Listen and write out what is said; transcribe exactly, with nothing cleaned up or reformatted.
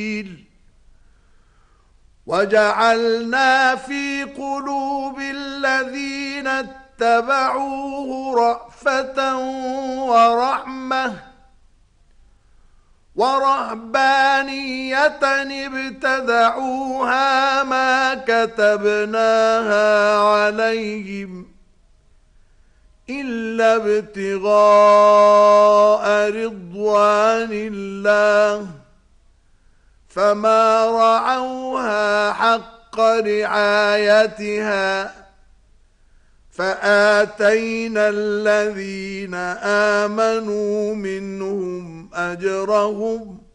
وجعلنا في قلوب الذين اتبعوه رأفة ورحمة ورهبانية ابتدعوها ما كتبناها عليهم إلا ابتغاء رضوان الله فما رعوها حق رعايتها فآتينا الذين آمنوا منهم أجرهم